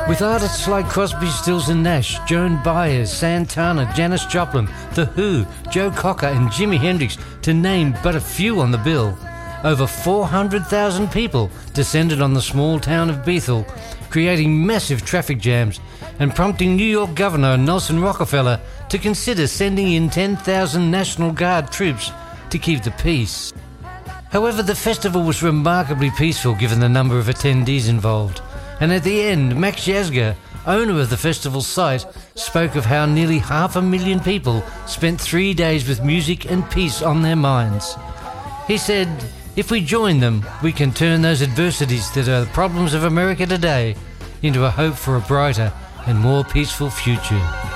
With artists like Crosby, Stills and Nash, Joan Baez, Santana, Janis Joplin, The Who, Joe Cocker and Jimi Hendrix, to name but a few on the bill, over 400,000 people descended on the small town of Bethel, creating massive traffic jams and prompting New York Governor Nelson Rockefeller to consider sending in 10,000 National Guard troops to keep the peace. However, the festival was remarkably peaceful given the number of attendees involved, and at the end, Max Yasgur, owner of the festival site, spoke of how nearly 500,000 people spent 3 days with music and peace on their minds. He said, "If we join them, we can turn those adversities that are the problems of America today into a hope for a brighter and more peaceful future."